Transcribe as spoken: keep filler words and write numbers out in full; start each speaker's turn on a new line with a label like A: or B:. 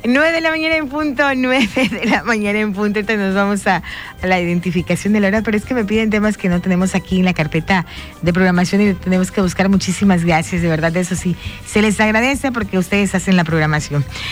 A: nueve de la mañana en punto, nueve de la mañana en punto. Entonces nos vamos a, a la identificación de la hora, pero es que me piden temas que no tenemos aquí en la carpeta de programación y tenemos que buscar. Muchísimas gracias, de verdad, eso sí, se les agradece porque ustedes hacen la programación.